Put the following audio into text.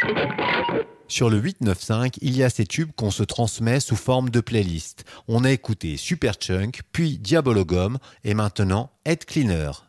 Sur le 895, il y a ces tubes qu'on se transmet sous forme de playlist. On a écouté Superchunk, puis Diabologum et maintenant Head Cleaner.